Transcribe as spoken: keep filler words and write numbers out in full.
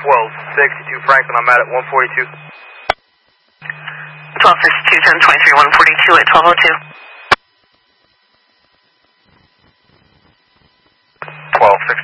twelve sixty-two Franklin, I'm at it one forty-two. twelve sixty-two, ten twenty-three, one forty-two at twelve oh two.